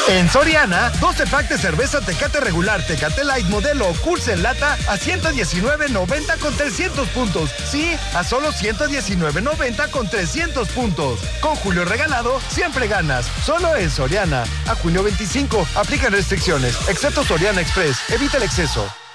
En Soriana, 12 pack de cerveza Tecate regular, Tecate Light modelo o Cursa en lata a $119.90 con 300 puntos. Sí, a solo $119.90 con 300 puntos. Con Julio regalado, siempre ganas. Solo en Soriana. A junio 25, aplican restricciones, excepto Soriana Express. Evita el exceso.